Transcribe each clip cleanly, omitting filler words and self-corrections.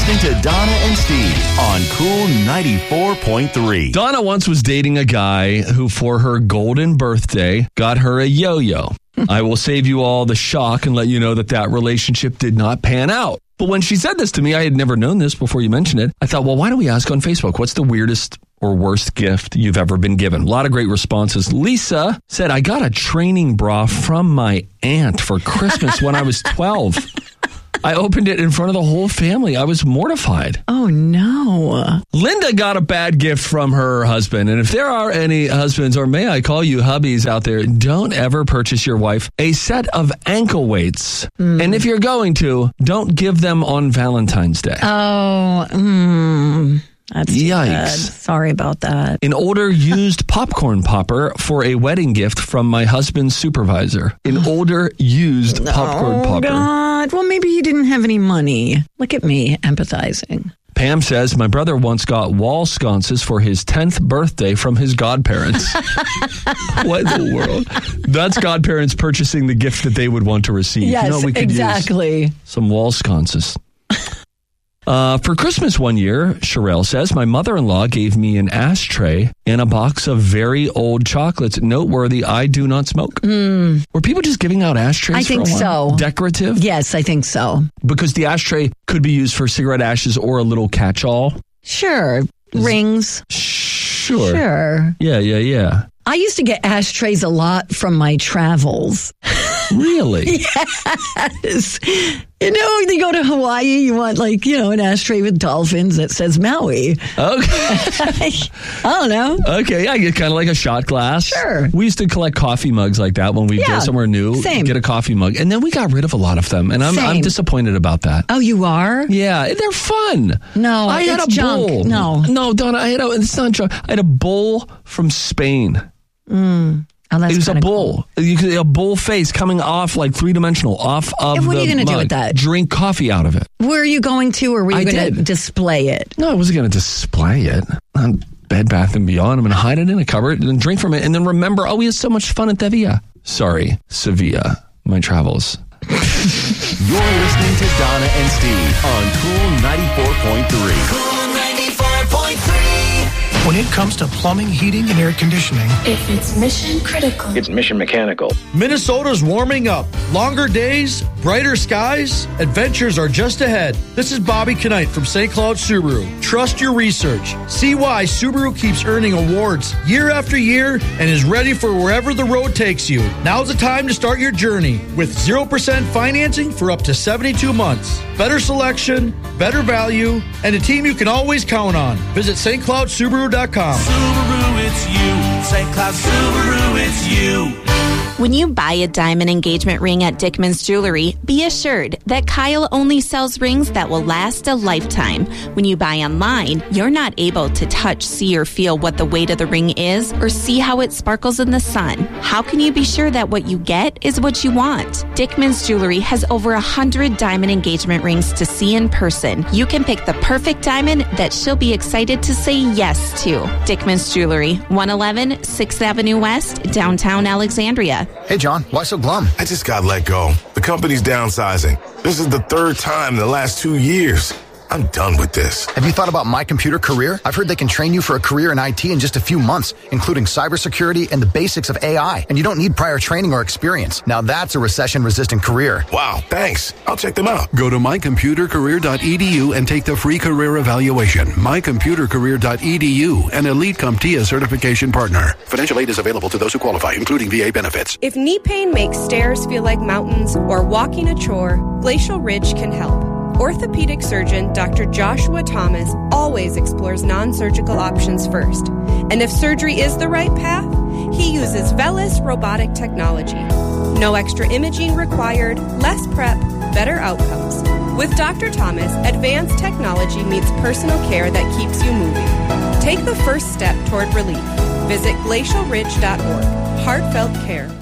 listening to Donna and Steve on Cool 94.3. Donna once was dating a guy who, for her golden birthday, got her a yo-yo. I will save you all the shock and let you know that relationship did not pan out. But when she said this to me, I had never known this before you mentioned it. I thought, well, why don't we ask on Facebook, what's the weirdest or worst gift you've ever been given? A lot of great responses. Lisa said, I got a training bra from my aunt for Christmas when I was 12. I opened it in front of the whole family. I was mortified. Oh, no. Linda got a bad gift from her husband. And if there are any husbands, or may I call you hubbies out there, don't ever purchase your wife a set of ankle weights. And if you're going to, don't give them on Valentine's Day. Oh, that's too bad. Sorry about that. An older used popcorn popper for a wedding gift from my husband's supervisor. An older used popcorn popper. God. Well, maybe he didn't have any money. Look at me, empathizing. Pam says, my brother once got wall sconces for his 10th birthday from his godparents. What in the world? That's godparents purchasing the gift that they would want to receive. Yes, we could exactly. use some wall sconces. For Christmas one year, Sherelle says, my mother-in-law gave me an ashtray and a box of very old chocolates. Noteworthy, I do not smoke. Were people just giving out ashtrays I think for a while? so. Decorative? Yes, I think so. Because the ashtray could be used for cigarette ashes or a little catch-all. Sure. Rings. Sure. Yeah. I used to get ashtrays a lot from my travels. Really? Yes. You know, when you go to Hawaii, you want an ashtray with dolphins that says Maui. Okay. I don't know. Okay, I get kind of like a shot glass. Sure. We used to collect coffee mugs like that when we go somewhere new. Same. Get a coffee mug. And then we got rid of a lot of them. And I'm disappointed about that. Oh, you are? Yeah, they're fun. No, I had it's a junk. bowl. No, Donna, it's not junk. I had a bowl from Spain. Oh, that's it was a bowl. Cool. A bowl face coming off like three-dimensional off of the What are you going to do with that? Drink coffee out of it. Were you going to, or were you going to display it? No, I wasn't going to display it. On Bed Bath & Beyond. I'm going to hide it in a cupboard and drink from it and then remember, we had so much fun at Sevilla. Sorry, Sevilla. My travels. You're listening to Donna and Steve on Cool 94.3. Cool 94.3. When it comes to plumbing, heating, and air conditioning, if it's mission critical, it's mission mechanical. Minnesota's warming up. Longer days, brighter skies, adventures are just ahead. This is Bobby Knight from St. Cloud Subaru. Trust your research. See why Subaru keeps earning awards year after year and is ready for wherever the road takes you. Now's the time to start your journey with 0% financing for up to 72 months. Better selection, better value, and a team you can always count on. Visit stcloudsubaru.com. Subaru, it's you. St. Cloud Subaru, it's you. When you buy a diamond engagement ring at Dickman's Jewelry, be assured that Kyle only sells rings that will last a lifetime. When you buy online, you're not able to touch, see, or feel what the weight of the ring is or see how it sparkles in the sun. How can you be sure that what you get is what you want? Dickman's Jewelry has over 100 diamond engagement rings to see in person. You can pick the perfect diamond that she'll be excited to say yes to. Dickman's Jewelry, 111 6th Avenue West, downtown Alexandria. Hey, John, why so glum? I just got let go. The company's downsizing. This is the third time in the last 2 years. I'm done with this. Have you thought about My Computer Career? I've heard they can train you for a career in IT in just a few months, including cybersecurity and the basics of AI. And you don't need prior training or experience. Now that's a recession-resistant career. Wow, thanks. I'll check them out. Go to mycomputercareer.edu and take the free career evaluation. mycomputercareer.edu, an Elite CompTIA certification partner. Financial aid is available to those who qualify, including VA benefits. If knee pain makes stairs feel like mountains or walking a chore, Glacial Ridge can help. Orthopedic surgeon Dr. Joshua Thomas always explores non-surgical options first. And if surgery is the right path, he uses VELYS robotic technology. No extra imaging required, less prep, better outcomes. With Dr. Thomas, advanced technology meets personal care that keeps you moving. Take the first step toward relief. Visit glacialridge.org. Heartfelt care.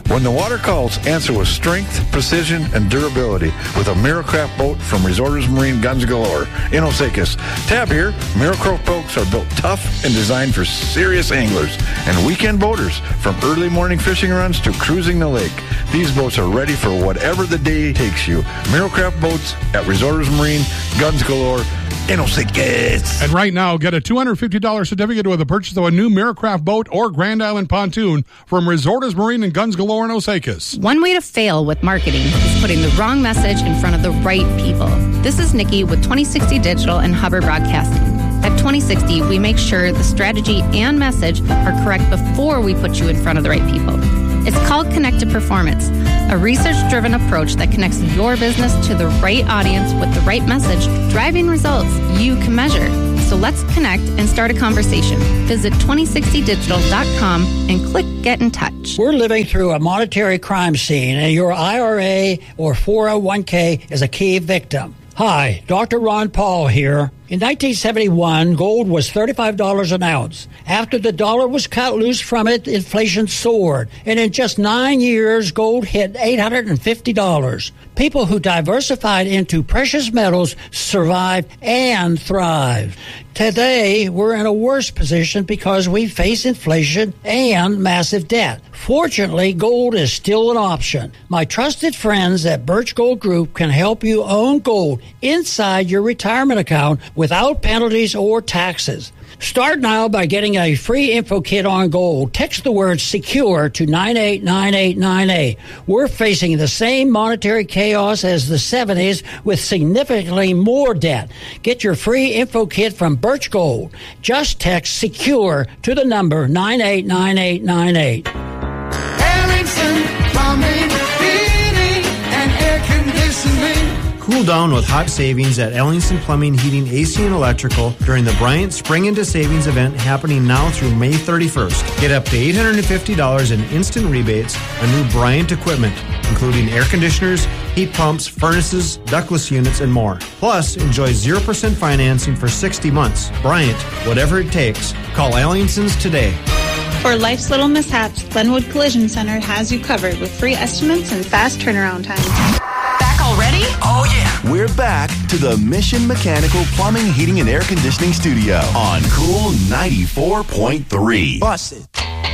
When the water calls, answer with strength, precision, and durability with a Miracraft boat from Resorters Marine Guns Galore in Osakis. Tab here, Miracraft boats are built tough and designed for serious anglers and weekend boaters, from early morning fishing runs to cruising the lake. These boats are ready for whatever the day takes you. Miracraft boats at Resorters Marine Guns Galore in Osakis. And right now, get a $250 certificate with the purchase of a new Miracraft boat or Grand Island pontoon from Resorters Marine and Guns Galore in Osakis. One way to fail with marketing is putting the wrong message in front of the right people. This is Nikki with 2060 Digital and Hubbard Broadcasting. At 2060, we make sure the strategy and message are correct before we put you in front of the right people. It's called Connected Performance, a research-driven approach that connects your business to the right audience with the right message, driving results you can measure. So let's connect and start a conversation. Visit 2060digital.com and click Get in Touch. We're living through a monetary crime scene, and your IRA or 401k is a key victim. Hi, Dr. Ron Paul here. In 1971, gold was $35 an ounce. After the dollar was cut loose from it, inflation soared. And in just 9 years, gold hit $850. People who diversified into precious metals survived and thrived. Today, we're in a worse position because we face inflation and massive debt. Fortunately, gold is still an option. My trusted friends at Birch Gold Group can help you own gold inside your retirement account without penalties or taxes. Start now by getting a free info kit on gold. Text the word SECURE to 989898. We're facing the same monetary chaos as the 70s with significantly more debt. Get your free info kit from Birch Gold. Just text SECURE to the number 989898. Ellingson Plumbing, Heating, and Air Conditioning. Cool down with hot savings at Ellingson Plumbing, Heating, AC, and Electrical during the Bryant Spring Into Savings event happening now through May 31st. Get up to $850 in instant rebates on new Bryant equipment, including air conditioners, heat pumps, furnaces, ductless units, and more. Plus, enjoy 0% financing for 60 months. Bryant, whatever it takes. Call Ellingson's today. For life's little mishaps, Glenwood Collision Center has you covered with free estimates and fast turnaround times. Back already? Oh, yeah. We're back to the Mission Mechanical Plumbing, Heating, and Air Conditioning Studio on Cool 94.3. Bust it.